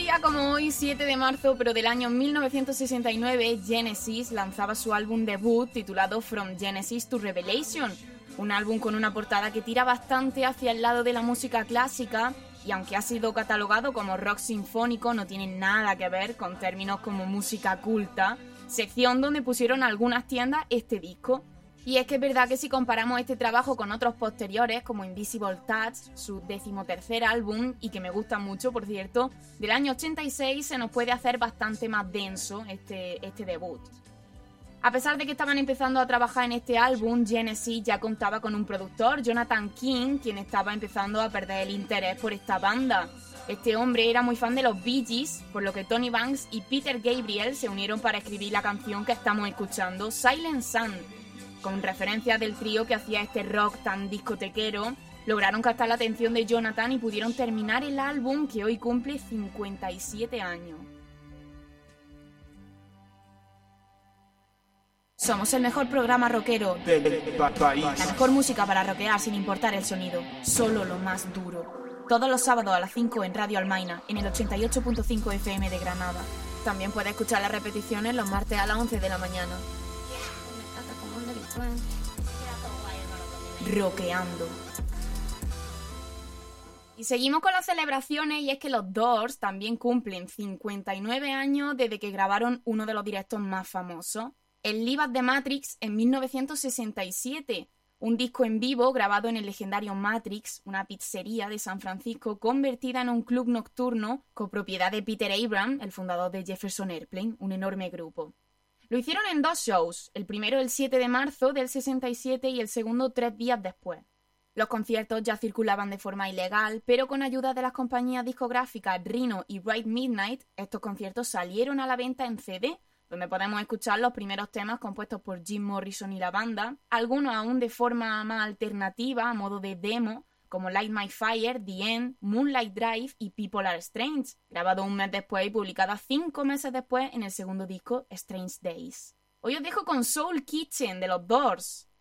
día como hoy, 7 de marzo, pero del año 1969, Genesis lanzaba su álbum debut titulado From Genesis to Revelation, un álbum con una portada que tira bastante hacia el lado de la música clásica y aunque ha sido catalogado como rock sinfónico, no tiene nada que ver con términos como música culta, sección donde pusieron algunas tiendas este disco. Y es que es verdad que si comparamos este trabajo con otros posteriores, como Invisible Touch, su 13º álbum, y que me gusta mucho, por cierto, del año 86, se nos puede hacer bastante más denso este debut. A pesar de que estaban empezando a trabajar en este álbum, Genesis ya contaba con un productor, Jonathan King, quien estaba empezando a perder el interés por esta banda. Este hombre era muy fan de los Bee Gees, por lo que Tony Banks y Peter Gabriel se unieron para escribir la canción que estamos escuchando, Silent Sun. Con referencias del trío que hacía este rock tan discotequero, lograron captar la atención de Jonathan y pudieron terminar el álbum que hoy cumple 57 años. Somos el mejor programa rockero del país. La mejor música para rockear sin importar el sonido, solo lo más duro. Todos los sábados a las 5 en Radio Almaina, en el 88.5 FM de Granada. También puedes escuchar las repeticiones los martes a las 11 de la mañana. Rockeando. Y seguimos con las celebraciones, y es que los Doors también cumplen 59 años desde que grabaron uno de los directos más famosos, el Live at the Matrix, en 1967, un disco en vivo grabado en el legendario Matrix, una pizzería de San Francisco convertida en un club nocturno copropiedad de Peter Abrams, el fundador de Jefferson Airplane, un enorme grupo. Lo hicieron en 2 shows, el primero el 7 de marzo del 67 y el segundo 3 días después. Los conciertos ya circulaban de forma ilegal, pero con ayuda de las compañías discográficas Rhino y Bright Midnight, estos conciertos salieron a la venta en CD, donde podemos escuchar los primeros temas compuestos por Jim Morrison y la banda, algunos aún de forma más alternativa, a modo de demo, como Light My Fire, The End, Moonlight Drive y People Are Strange, grabado un mes después y publicada 5 meses después en el segundo disco, Strange Days. Hoy os dejo con Soul Kitchen de los Doors.